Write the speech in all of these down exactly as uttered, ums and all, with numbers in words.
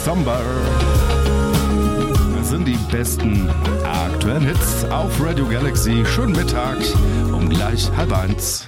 Somber. Das sind die besten aktuellen Hits auf Radio Galaxy. Schönen Mittag um gleich halb eins.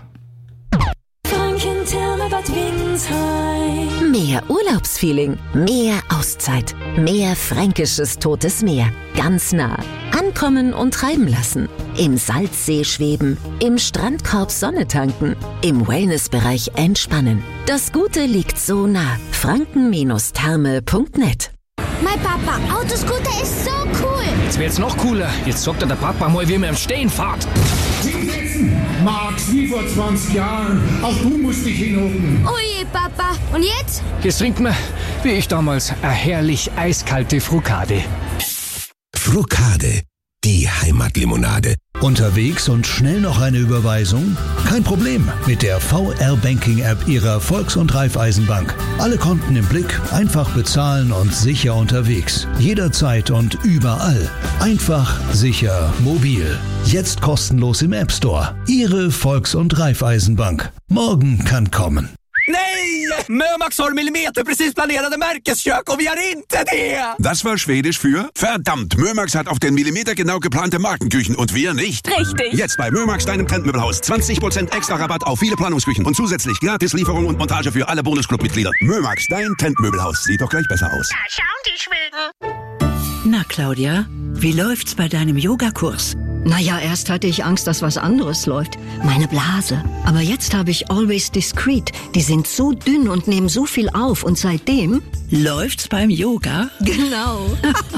Mehr Urlaubsfeeling, mehr Auszeit, mehr fränkisches Totes Meer. Ganz nah. Ankommen und treiben lassen. Im Salzsee schweben, im Strandkorb Sonne tanken, im Wellnessbereich entspannen. Das Gute liegt so nah. franken Therme punkt net. Mein Papa, Autoscooter ist so cool. Jetzt wird's noch cooler. Jetzt sagt er der Papa mal, wie man im Stehen fährt. Hinsetzen, Max, wie vor zwanzig Jahren. Auch du musst dich hinhocken. Oh je, Papa. Und jetzt? Jetzt trinkt man, wie ich damals, eine herrlich eiskalte Frucade. Frucade, die Heimatlimonade. Unterwegs und schnell noch eine Überweisung? Kein Problem mit der V R-Banking-App Ihrer Volks- und Raiffeisenbank. Alle Konten im Blick, einfach bezahlen und sicher unterwegs. Jederzeit und überall. Einfach, sicher, mobil. Jetzt kostenlos im App Store. Ihre Volks- und Raiffeisenbank. Morgen kann kommen. Nej! Mömax har millimeter precis planerade märkeskök och vi har inte det! Das war Schwedisch für verdammt, Mömax hat auf den Millimeter genau geplante Markenküchen und wir nicht. Richtig. Jetzt bei Mömax, deinem Trendmöbelhaus. zwanzig Prozent extra Rabatt auf viele Planungsküchen und zusätzlich gratis Lieferung und Montage für alle Bonusclub-Mitglieder. Mömax, dein Trendmöbelhaus. Sieht doch gleich besser aus. Da schauen die Schweden. Na, Claudia, wie läuft's bei deinem Yogakurs? Naja, erst hatte ich Angst, dass was anderes läuft. Meine Blase. Aber jetzt habe ich Always Discreet. Die sind so dünn und nehmen so viel auf. Und seitdem... Läuft's beim Yoga? Genau.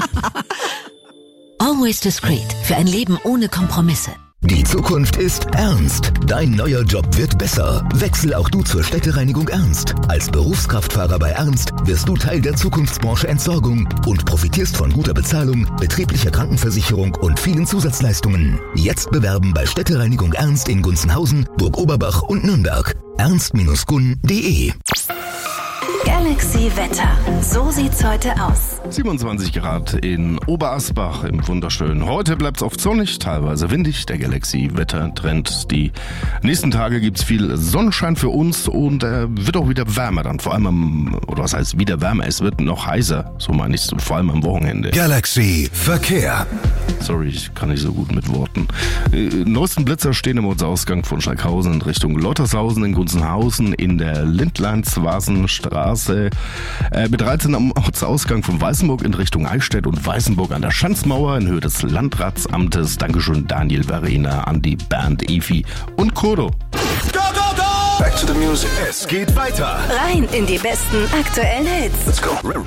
Always Discreet. Für ein Leben ohne Kompromisse. Die Zukunft ist ernst. Dein neuer Job wird besser. Wechsel auch du zur Städtereinigung Ernst. Als Berufskraftfahrer bei Ernst wirst du Teil der Zukunftsbranche Entsorgung und profitierst von guter Bezahlung, betrieblicher Krankenversicherung und vielen Zusatzleistungen. Jetzt bewerben bei Städtereinigung Ernst in Gunzenhausen, Burg-Oberbach und Nürnberg. ernst Bindestrich gun punkt de. Galaxy Wetter. So sieht's heute aus. siebenundzwanzig Grad in Oberasbach im wunderschönen. Heute bleibt es oft sonnig, teilweise windig. Der Galaxy Wettertrend. Die nächsten Tage gibt es viel Sonnenschein für uns und äh, wird auch wieder wärmer dann. Vor allem am, oder was heißt wieder wärmer, es wird noch heißer. So meine ich es, vor allem am Wochenende. Galaxy Verkehr. Sorry, ich kann nicht so gut mit Worten. Äh, neuesten Blitzer stehen im Ortsausgang von Schalkhausen in Richtung Lottershausen in Gunzenhausen in der Lindlein-Zwasenstraße. Äh, mit dreizehn am Ortsausgang von Weißenburg in Richtung Eichstätt und Weißenburg an der Schanzmauer in Höhe des Landratsamtes. Dankeschön Daniel, Verena, Andi, Bernd, Efi und Kodo. Go, go, go! Back to the music. Es geht weiter. Rein in die besten aktuellen Hits. Let's go.